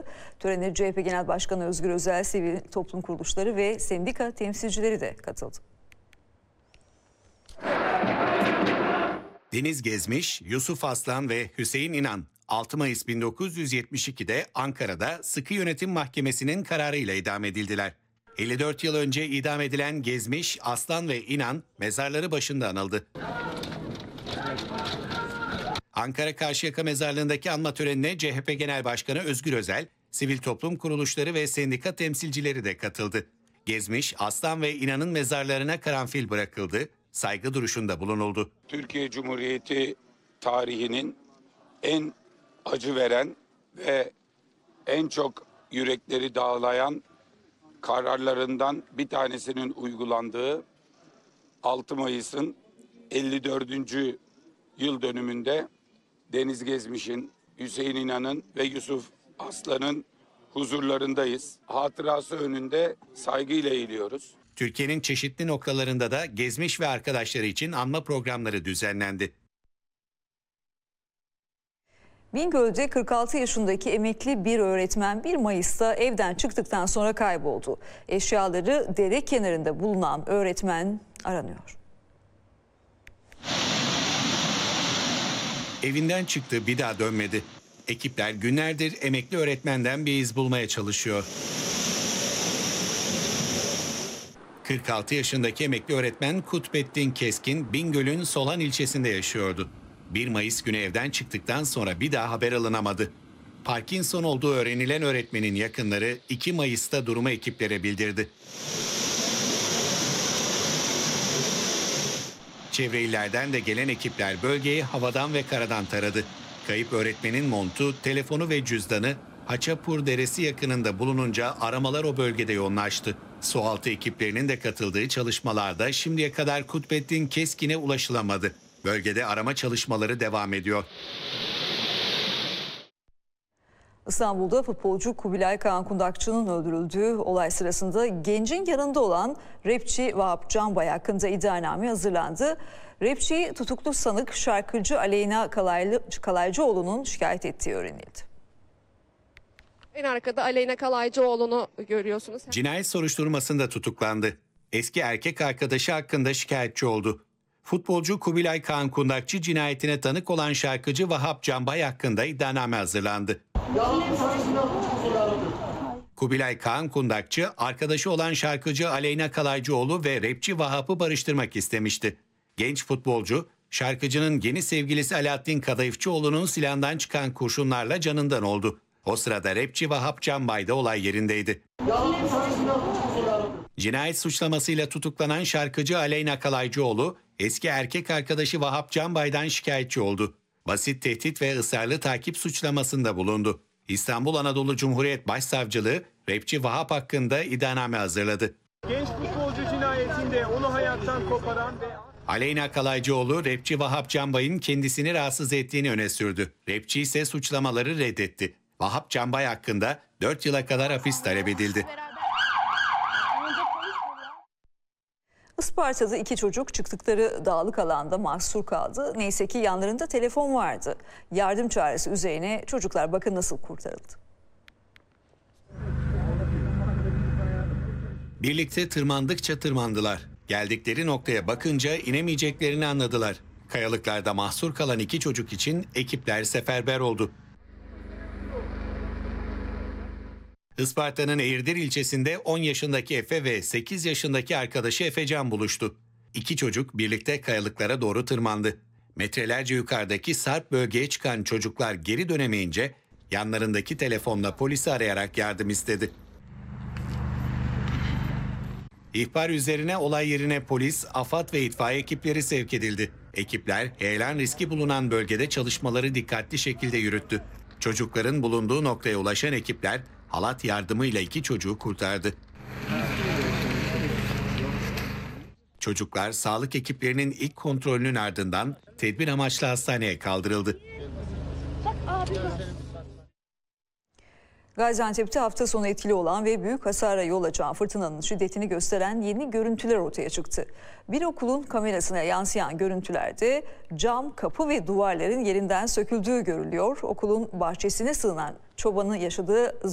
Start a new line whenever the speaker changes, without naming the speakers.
Törene CHP Genel Başkanı Özgür Özel, sivil toplum kuruluşları ve sendika temsilcileri de katıldı.
Deniz Gezmiş, Yusuf Aslan ve Hüseyin İnan 6 Mayıs 1972'de Ankara'da Sıkı Yönetim Mahkemesi'nin kararıyla idam edildiler. 54 yıl önce idam edilen Gezmiş, Aslan ve İnan mezarları başında anıldı. Ankara Karşıyaka Mezarlığı'ndaki anma törenine CHP Genel Başkanı Özgür Özel, sivil toplum kuruluşları ve sendika temsilcileri de katıldı. Gezmiş, Aslan ve İnan'ın mezarlarına karanfil bırakıldı, saygı duruşunda bulunuldu.
Türkiye Cumhuriyeti tarihinin en acı veren ve en çok yürekleri dağlayan kararlarından bir tanesinin uygulandığı 6 Mayıs'ın 54. yıl dönümünde Deniz Gezmiş'in, Hüseyin İnan'ın ve Yusuf Aslan'ın huzurlarındayız. Hatırası önünde saygıyla eğiliyoruz.
Türkiye'nin çeşitli noktalarında da Gezmiş ve arkadaşları için anma programları düzenlendi.
Bingöl'de 46 yaşındaki emekli bir öğretmen 1 Mayıs'ta evden çıktıktan sonra kayboldu. Eşyaları dere kenarında bulunan öğretmen aranıyor.
Evinden çıktı, bir daha dönmedi. Ekipler günlerdir emekli öğretmenden bir iz bulmaya çalışıyor. 46 yaşındaki emekli öğretmen Kutbettin Keskin, Bingöl'ün Solan ilçesinde yaşıyordu. 1 Mayıs günü evden çıktıktan sonra bir daha haber alınamadı. Parkinson olduğu öğrenilen öğretmenin yakınları 2 Mayıs'ta durumu ekiplere bildirdi. Çevre illerden de gelen ekipler bölgeyi havadan ve karadan taradı. Kayıp öğretmenin montu, telefonu ve cüzdanı Haçapur Deresi yakınında bulununca aramalar o bölgede yoğunlaştı. Sualtı ekiplerinin de katıldığı çalışmalarda şimdiye kadar Kutbettin Keskin'e ulaşılamadı. Bölgede arama çalışmaları devam ediyor.
İstanbul'da futbolcu Kubilay Kaan Kundakçı'nın öldürüldüğü olay sırasında gencin yanında olan rapçi Vahap Canbay hakkında iddianame hazırlandı. Rapçiyi tutuklu sanık şarkıcı Aleyna Kalaycıoğlu'nun şikayet ettiği öğrenildi.
En arkada Aleyna Kalaycıoğlu'nu görüyorsunuz.
Cinayet soruşturmasında tutuklandı. Eski erkek arkadaşı hakkında şikayetçi oldu. Futbolcu Kubilay Kaan Kundakçı cinayetine tanık olan şarkıcı Vahap Canbay hakkında iddianame hazırlandı. Kubilay Kaan Kundakçı, arkadaşı olan şarkıcı Aleyna Kalaycıoğlu ve rapçi Vahap'ı barıştırmak istemişti. Genç futbolcu, şarkıcının yeni sevgilisi Alaaddin Kadayıfçıoğlu'nun silahından çıkan kurşunlarla canından oldu. O sırada rapçi Vahap Canbay da olay yerindeydi. Cinayet suçlamasıyla tutuklanan şarkıcı Aleyna Kalaycıoğlu, eski erkek arkadaşı Vahap Canbay'dan şikayetçi oldu. Basit tehdit ve ısrarlı takip suçlamasında bulundu. İstanbul Anadolu Cumhuriyet Başsavcılığı, rapçi Vahap hakkında iddianame hazırladı.
Genç futbolcu cinayetinde onu hayattan koparan ve...
Aleyna Kalaycıoğlu, rapçi Vahap Canbay'ın kendisini rahatsız ettiğini öne sürdü. Rapçi ise suçlamaları reddetti. Vahap Canbay hakkında 4 yıla kadar hapis talep edildi.
Isparta'da 2 çocuk çıktıkları dağlık alanda mahsur kaldı. Neyse ki yanlarında telefon vardı. Yardım çağrısı üzerine çocuklar bakın nasıl kurtarıldı.
Birlikte tırmandıkça tırmandılar. Geldikleri noktaya bakınca inemeyeceklerini anladılar. Kayalıklarda mahsur kalan 2 çocuk için ekipler seferber oldu. Isparta'nın Eğirdir ilçesinde 10 yaşındaki Efe ve 8 yaşındaki arkadaşı Efecan buluştu. 2 çocuk birlikte kayalıklara doğru tırmandı. Metrelerce yukarıdaki sarp bölgeye çıkan çocuklar geri dönemeyince yanlarındaki telefonla polisi arayarak yardım istedi. İhbar üzerine olay yerine polis, AFAD ve itfaiye ekipleri sevk edildi. Ekipler heyelan riski bulunan bölgede çalışmaları dikkatli şekilde yürüttü. Çocukların bulunduğu noktaya ulaşan ekipler halat yardımıyla 2 çocuğu kurtardı. Çocuklar sağlık ekiplerinin ilk kontrolünün ardından tedbir amaçlı hastaneye kaldırıldı.
Gaziantep'te hafta sonu etkili olan ve büyük hasara yol açan fırtınanın şiddetini gösteren yeni görüntüler ortaya çıktı. Bir okulun kamerasına yansıyan görüntülerde cam, kapı ve duvarların yerinden söküldüğü görülüyor. Okulun bahçesine sığınan çobanın yaşadığı